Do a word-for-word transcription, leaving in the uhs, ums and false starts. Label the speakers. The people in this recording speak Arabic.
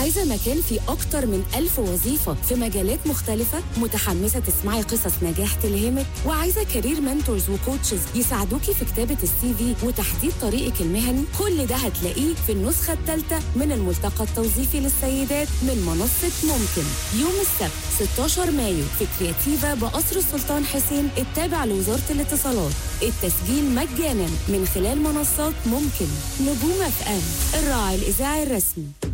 Speaker 1: عايزة مكان فيه أكتر من ألف وظيفة في مجالات مختلفة؟ متحمسة تسمعي قصص نجاح تلهمك؟ وعايزة كارير منتورز وكوتشز يساعدوكي في كتابة السي في وتحديد طريقك المهني؟ كل ده هتلاقيه في النسخة الثالثة من الملتقى التوظيفي للسيدات من منصة ممكن، يوم السبت ستاشر مايو في كرياتيفا بقصر السلطان حسين التابع لوزارة الاتصالات. التسجيل مجانا من خلال منصات ممكن. نجوم اف ام، الراعي الإذاعي الرسمي.